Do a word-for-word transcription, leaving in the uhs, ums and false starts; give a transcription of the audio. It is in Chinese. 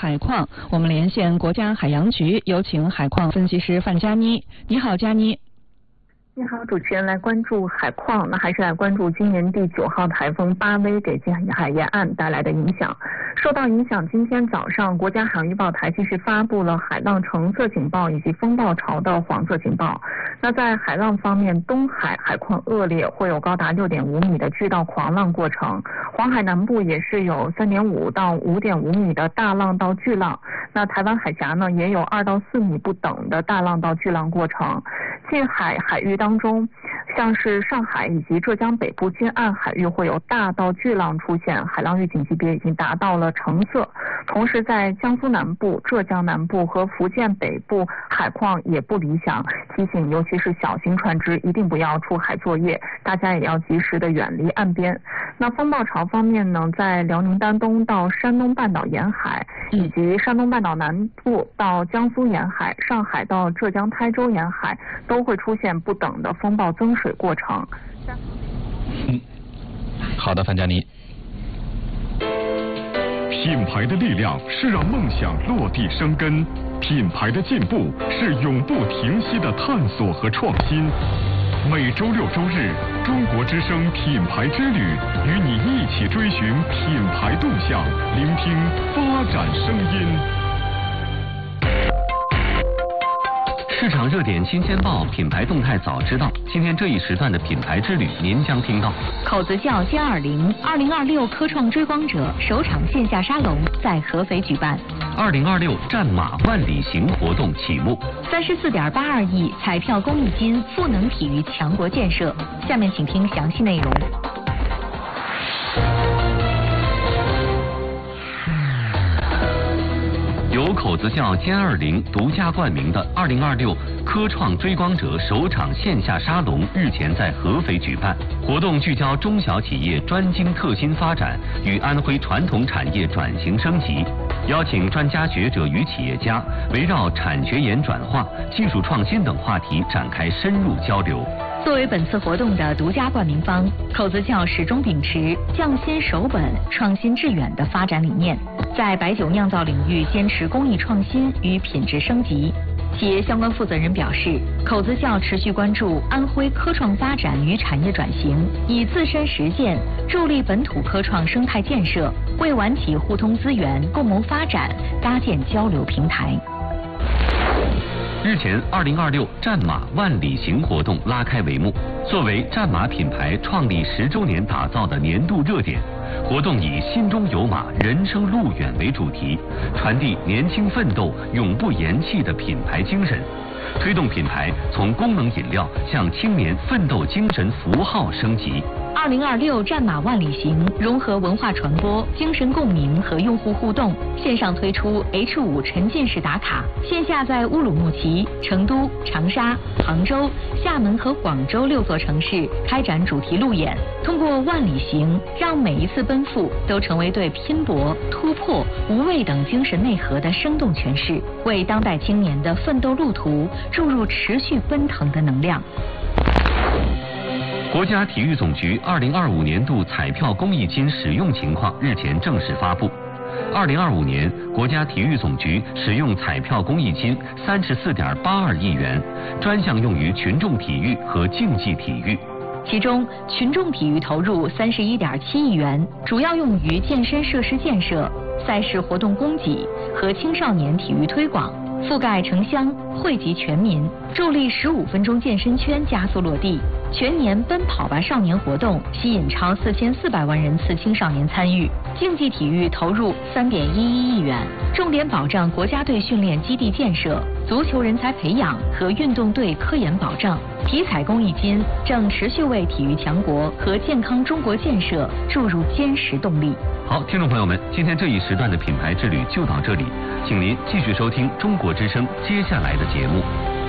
海况，我们连线国家海洋局，有请海况分析师范佳妮。你好，佳妮。 你好，主持人，来关注海况，那还是来关注今年第九号台风巴威给近海沿岸带来的影响。受到影响，今天早上国家海洋预报台其实发布了海浪橙色警报以及风暴潮的黄色警报。那在海浪方面，东海海况恶劣，会有高达六点五米的巨到狂浪过程；黄海南部也是有三点五到五点五米的大浪到巨浪。那台湾海峡呢，也有二到四米不等的大浪到巨浪过程。近海海域当中，像是上海以及浙江北部近岸海域会有大到巨浪出现，海浪预警级别已经达到了橙色。同时在江苏南部、浙江南部和福建北部海况也不理想，提醒尤其是小型船只一定不要出海作业，大家也要及时的远离岸边。那风暴潮方面呢，在辽宁丹东到山东半岛沿海，以及山东半岛南部到江苏沿海、上海到浙江台州沿海，都会出现不等的风暴增水过程。 嗯，好的，范佳妮。 品牌的力量是让梦想落地生根，品牌的进步是永不停息的探索和创新。每周六周日，中国之声品牌之旅，与你一起追寻品牌动向，聆听发展声音。 市场热点新鲜报，品牌动态早知道。今天这一时段的品牌之旅，您将听到： 口子窖歼二零二零二六科创追光者首场线下沙龙在合肥举办。 二零二六战马万里行活动启幕。 三十四点八二亿彩票公益金赋能体育强国建设。下面请听详细内容。 由口子窖歼二零独家冠名的二零二六科创追光者首场线下沙龙日前在合肥举办。活动聚焦中小企业专精特新发展与安徽传统产业转型升级，邀请专家学者与企业家围绕产学研转化、技术创新等话题展开深入交流。 作为本次活动的独家冠名方，口子窖始终秉持匠心守本、创新致远的发展理念，在白酒酿造领域坚持工艺创新与品质升级。企业相关负责人表示，口子窖持续关注安徽科创发展与产业转型，以自身实践助力本土科创生态建设，为晚企互通资源、共谋发展搭建交流平台。 日前，二零二六战马万里行活动拉开帷幕。作为战马品牌创立十周年打造的年度热点，活动以心中有马，人生路远为主题，传递年轻奋斗、永不言弃的品牌精神，推动品牌从功能饮料向青年奋斗精神符号升级。 二零二六战马万里行融合文化传播、精神共鸣和用户互动，线上推出 H 五 沉浸式打卡，线下在乌鲁木齐、成都、长沙、杭州、厦门和广州六座城市开展主题路演，通过万里行，让每一次奔赴都成为对拼搏、突破、无畏等精神内核的生动诠释，为当代青年的奋斗路途注入持续奔腾的能量。 国家体育总局二零二五年度彩票公益金使用情况日前正式发布。二零二五年，国家体育总局使用彩票公益金三十四点八二亿元，专项用于群众体育和竞技体育。 其中，群众体育投入三十一点七亿元，主要用于健身设施建设、赛事活动供给和青少年体育推广，覆盖城乡，惠及全民，助力十五分钟健身圈加速落地。全年奔跑吧少年活动吸引超四千四百万人次青少年参与，竞技体育投入三点一一亿元，重点保障国家队训练基地建设、足球人才培养和运动队科研保障。体彩公益金正持续为体育强国和健康中国建设注入坚实动力。 好，听众朋友们，今天这一时段的品牌之旅就到这里，请您继续收听中国之声接下来的节目。